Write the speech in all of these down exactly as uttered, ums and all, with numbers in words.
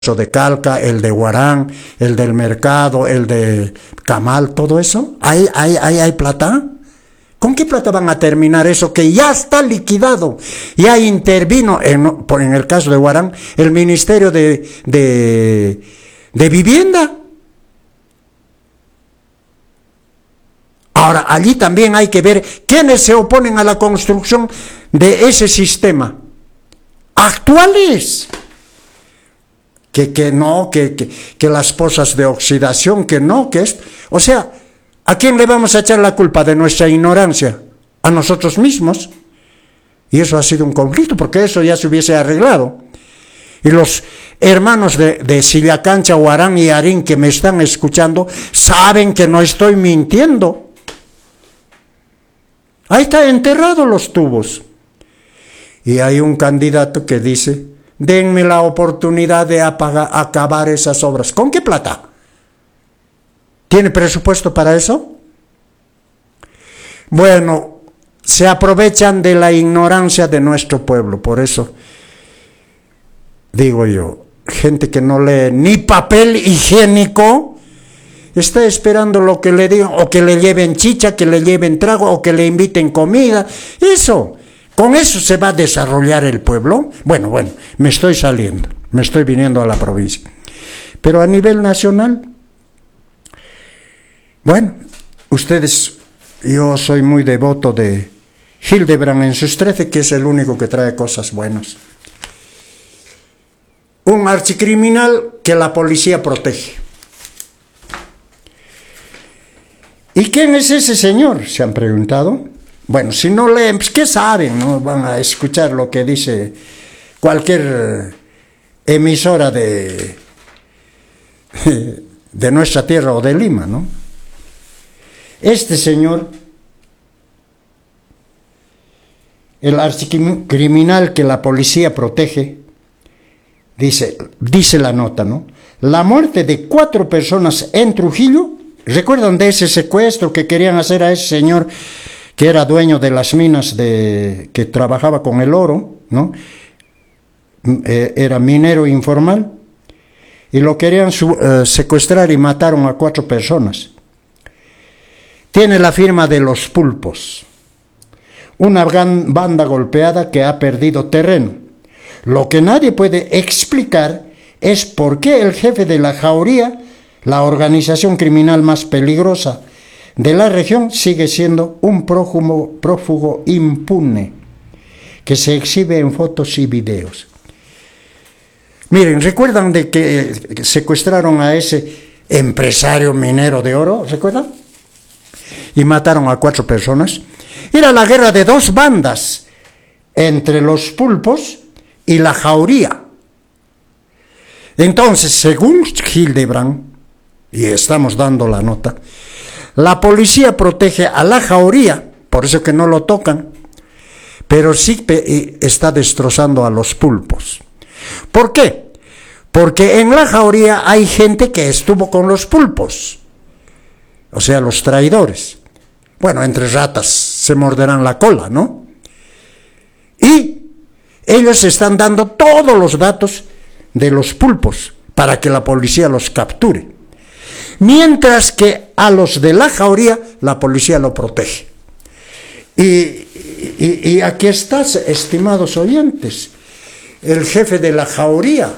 de Calca, el de Huarán, el del Mercado, el de Camal, todo eso. ¿Hay, hay, hay, hay plata? ¿Con qué plata van a terminar eso que ya está liquidado? Ya intervino, en, en el caso de Huarán, el Ministerio de, de, de Vivienda. Ahora, allí también hay que ver quiénes se oponen a la construcción de ese sistema. Actuales. Que, que no, que, que, que las pozas de oxidación, que no, que es... O sea, ¿a quién le vamos a echar la culpa de nuestra ignorancia? A nosotros mismos. Y eso ha sido un conflicto, porque eso ya se hubiese arreglado. Y los hermanos de, de Sillacancha, Huarán y Arín que me están escuchando, saben que no estoy mintiendo. Ahí está enterrados los tubos. Y hay un candidato que dice... denme la oportunidad de apagar, acabar esas obras. ¿Con qué plata? ¿Tiene presupuesto para eso? Bueno, se aprovechan de la ignorancia de nuestro pueblo. Por eso, digo yo, gente que no lee ni papel higiénico, está esperando lo que le digan, o que le lleven chicha, que le lleven trago, o que le inviten comida. Eso. ¿Con eso se va a desarrollar el pueblo? Bueno, bueno, me estoy saliendo, me estoy viniendo a la provincia. Pero a nivel nacional, bueno, ustedes, yo soy muy devoto de Hildebrand en sus trece, que es el único que trae cosas buenas. Un archicriminal que la policía protege. ¿Y quién es ese señor? ¿Se han preguntado? Bueno, si no leen, pues ¿qué saben? No van a escuchar lo que dice cualquier emisora de, de nuestra tierra o de Lima, ¿no? Este señor, el archicriminal que la policía protege, dice, dice la nota, ¿no? La muerte de cuatro personas en Trujillo, ¿recuerdan de ese secuestro que querían hacer a ese señor que era dueño de las minas, de que trabajaba con el oro, ¿no? Eh, era minero informal, y lo querían su, eh, secuestrar y mataron a cuatro personas. Tiene la firma de los Pulpos, una gran banda golpeada que ha perdido terreno. Lo que nadie puede explicar es por qué el jefe de la Jauría, la organización criminal más peligrosa de la región, sigue siendo un prófugo, prófugo impune que se exhibe en fotos y videos. Miren, ¿recuerdan de que secuestraron a ese empresario minero de oro? ¿Recuerdan? Y mataron a cuatro personas. Era la guerra de dos bandas entre los Pulpos y la Jauría. Entonces, según Hildebrand, y estamos dando la nota, la policía protege a la Jauría, por eso que no lo tocan, pero sí está destrozando a los Pulpos. ¿Por qué? Porque en la Jauría hay gente que estuvo con los Pulpos, o sea, los traidores. Bueno, entre ratas se morderán la cola, ¿no? Y ellos están dando todos los datos de los Pulpos para que la policía los capture. Mientras que a los de la Jauría la policía lo protege. Y, y, y aquí está, estimados oyentes, el jefe de la Jauría.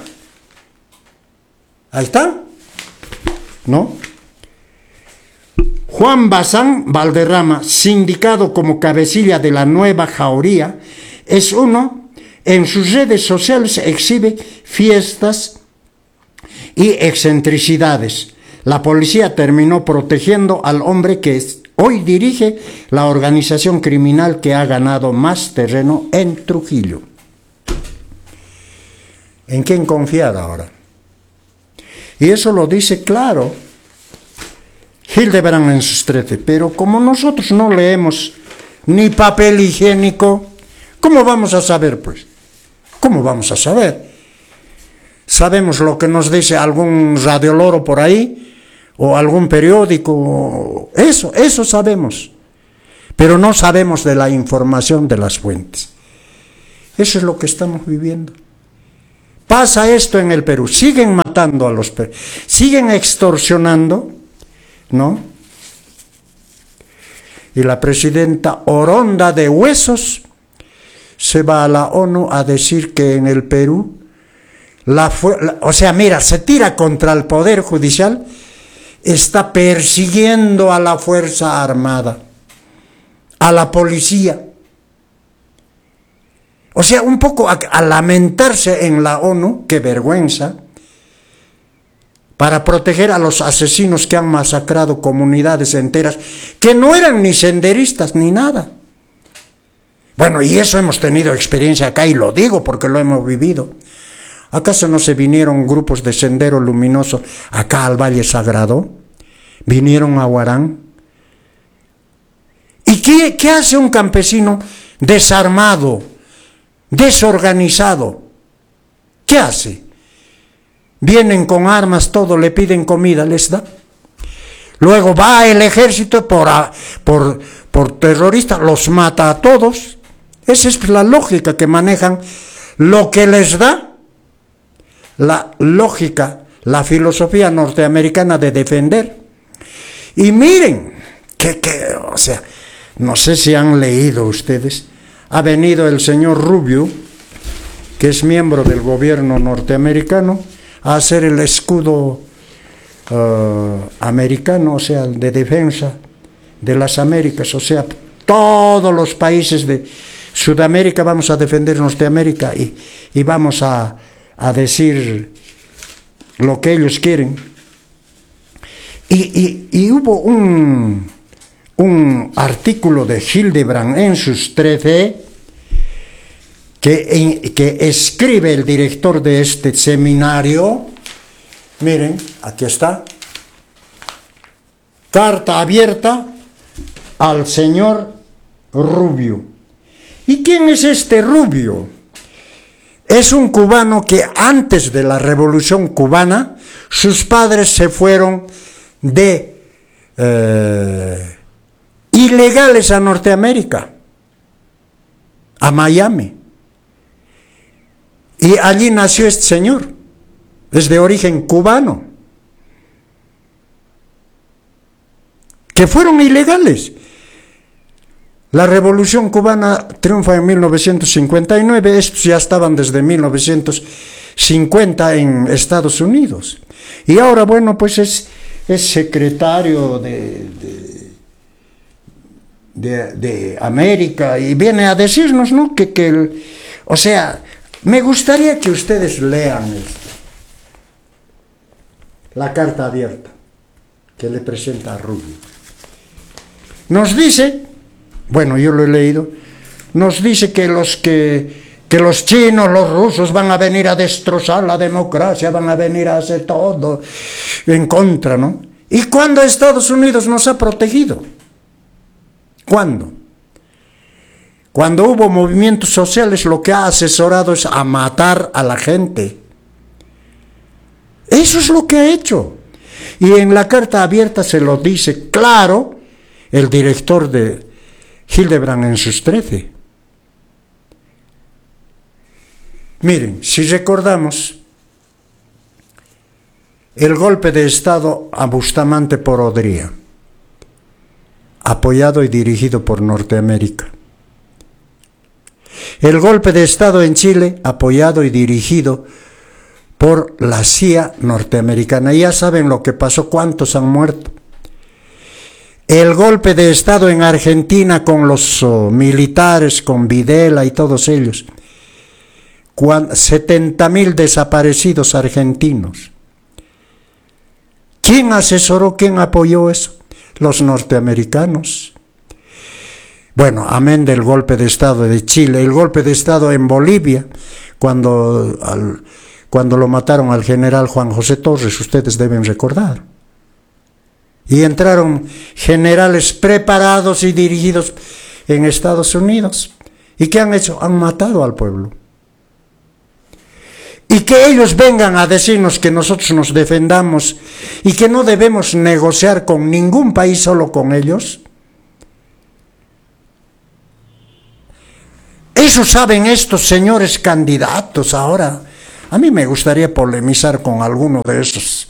Ahí está, ¿no? Juan Bazán Valderrama, sindicado como cabecilla de la nueva Jauría, es uno, en sus redes sociales exhibe fiestas y excentricidades. La policía terminó protegiendo al hombre que hoy dirige la organización criminal que ha ganado más terreno en Trujillo. ¿En quién confiar ahora? Y eso lo dice claro Hildebrand en sus trece. Pero como nosotros no leemos ni papel higiénico, ¿cómo vamos a saber, pues? ¿Cómo vamos a saber? Sabemos lo que nos dice algún radioloro por ahí, o algún periódico, eso, eso sabemos, pero no sabemos de la información de las fuentes. Eso es lo que estamos viviendo. Pasa esto en el Perú, siguen matando a los peruanos, siguen extorsionando, ¿no? Y la presidenta Oronda de Huesos se va a la ONU a decir que en el Perú, la, la, o sea, mira, se tira contra el Poder Judicial, está persiguiendo a la Fuerza Armada, a la policía. O sea, un poco a, a lamentarse en la ONU, qué vergüenza, para proteger a los asesinos que han masacrado comunidades enteras, que no eran ni senderistas ni nada. Bueno, y eso hemos tenido experiencia acá, y lo digo porque lo hemos vivido. ¿Acaso no se vinieron grupos de Sendero Luminoso acá al Valle Sagrado? ¿Vinieron a Huarán? ¿Y qué, qué hace un campesino desarmado, desorganizado? ¿Qué hace? Vienen con armas, todo, le piden comida, les da. Luego va el ejército por, por, por terroristas, los mata a todos. Esa es la lógica que manejan, lo que les da la lógica, la filosofía norteamericana de defender. Y miren, que, que, o sea, no sé si han leído ustedes, ha venido el señor Rubio, que es miembro del gobierno norteamericano, a hacer el escudo uh, americano, o sea, de defensa de las Américas, o sea, todos los países de Sudamérica vamos a defendernos de América y, y vamos a, a decir lo que ellos quieren. Y, y, y hubo un, un artículo de Hildebrand en sus trece que, que escribe el director de este seminario. Miren, aquí está. Carta abierta al señor Rubio. ¿Y quién es este Rubio? Es un cubano que antes de la Revolución Cubana, sus padres se fueron de eh, ilegales a Norteamérica, a Miami. Y allí nació este señor, es de origen cubano, que fueron ilegales. La Revolución Cubana triunfa en mil novecientos cincuenta y nueve, estos ya estaban desde mil novecientos cincuenta en Estados Unidos. Y ahora, bueno, pues es, es secretario de, de, de, de América y viene a decirnos, ¿no? Que, que el, o sea, me gustaría que ustedes lean esto. La carta abierta que le presenta a Rubio. Nos dice, bueno, yo lo he leído, nos dice que los que, que los chinos, los rusos van a venir a destrozar la democracia, van a venir a hacer todo en contra, ¿no? ¿Y cuándo Estados Unidos nos ha protegido? ¿Cuándo? Cuando hubo movimientos sociales, lo que ha asesorado es a matar a la gente. Eso es lo que ha hecho. Y en la carta abierta se lo dice claro el director de Hildebrand en sus trece. Miren, si recordamos el golpe de Estado a Bustamante por Odría, apoyado y dirigido por Norteamérica. El golpe de Estado en Chile, apoyado y dirigido por la C I A norteamericana. Ya saben lo que pasó, cuántos han muerto. El golpe de Estado en Argentina con los oh, militares, con Videla y todos ellos. setenta mil desaparecidos argentinos. ¿Quién asesoró, quién apoyó eso? Los norteamericanos. Bueno, amén del golpe de Estado de Chile, el golpe de Estado en Bolivia, cuando, al, cuando lo mataron al general Juan José Torres, ustedes deben recordar. Y entraron generales preparados y dirigidos en Estados Unidos. ¿Y qué han hecho? Han matado al pueblo. Y que ellos vengan a decirnos que nosotros nos defendamos y que no debemos negociar con ningún país, solo con ellos. Eso saben estos señores candidatos ahora A mí me gustaría polemizar con alguno de esos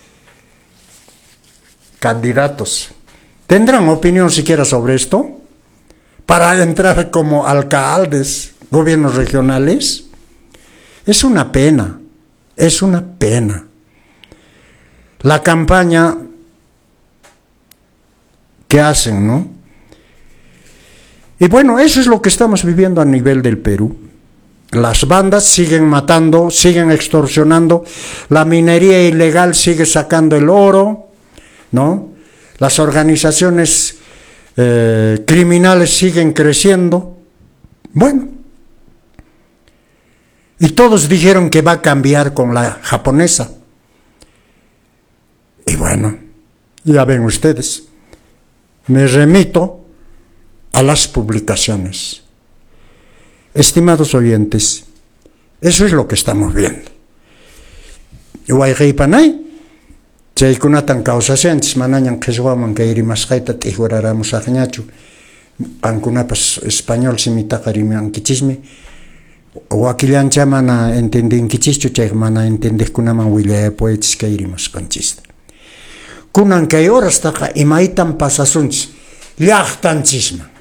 candidatos. ¿Tendrán opinión siquiera sobre esto? Para entrar como alcaldes, gobiernos regionales. Es una pena, es una pena. La campaña que hacen, ¿no? Y bueno, eso es lo que estamos viviendo a nivel del Perú. Las bandas siguen matando, siguen extorsionando, la minería ilegal sigue sacando el oro, ¿no? Las organizaciones eh, criminales siguen creciendo. Bueno, y todos dijeron que va a cambiar con la japonesa. Y bueno, ya ven ustedes, me remito a las publicaciones. Estimados oyentes, eso es lo que estamos viendo. Huayqiypanay, chaykunatan kawsashanchis, manañan qhichwaman kayrimasqayta t'ihuraramusaqñachu. Qankunapas español simitaqa rimankichismi, wakillancha mana entendinkichischu, chay mana entendiqkunaman willayapuwaychis kayrimasqanchista. Kunan kay horastaqa imaytan pasasunchis llaqtanchisman.